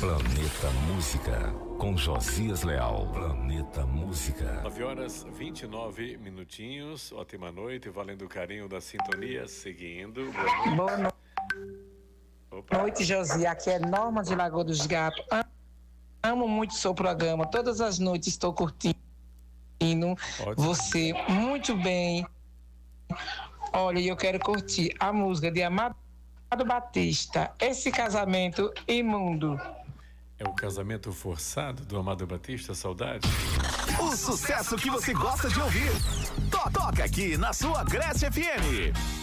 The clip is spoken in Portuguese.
Planeta Música, com Josias Leal. Planeta Música. 9h29. Ótima noite, valendo o carinho da sintonia. Seguindo. Boa noite, Josi. Aqui é Norma de Lagoa dos Gatos. Amo muito o seu programa. Todas as noites estou curtindo. Ótimo. Você muito bem. Olha, eu quero curtir a música de Amado Batista, Esse Casamento Imundo. É o casamento forçado do Amado Batista, saudade? O sucesso que você gosta de ouvir. Toca aqui na sua Grécia FM.